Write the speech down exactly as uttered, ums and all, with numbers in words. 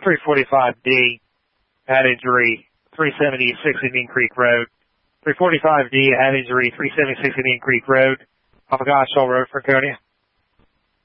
three forty-five D had injury, three seventy-six Indian Creek Road. three forty-five D had injury, three seventy-six Indian Creek Road, off of Goshall Road, Franconia.